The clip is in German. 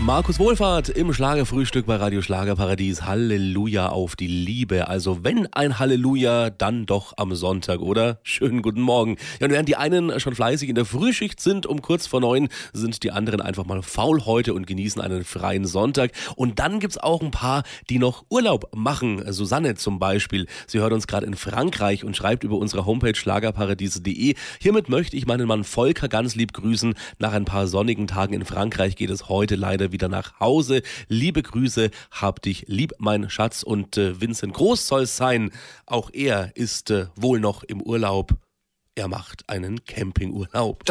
Markus Wohlfahrt im Schlagerfrühstück bei Radio Schlagerparadies. Halleluja auf die Liebe. Also wenn ein Halleluja, dann doch am Sonntag, oder? Schönen guten Morgen. Ja, und während die einen schon fleißig in der Frühschicht sind, um kurz vor 9, sind die anderen einfach mal faul heute und genießen einen freien Sonntag. Und dann gibt's auch ein paar, die noch Urlaub machen. Susanne zum Beispiel. Sie hört uns gerade in Frankreich und schreibt über unsere Homepage schlagerparadies.de. Hiermit möchte ich meinen Mann Volker ganz lieb grüßen. Nach ein paar sonnigen Tagen in Frankreich geht es heute leider wieder nach Hause. Liebe Grüße, hab dich lieb, mein Schatz. Und Vincent Groß soll's sein. Auch er ist wohl noch im Urlaub. Er macht einen Campingurlaub.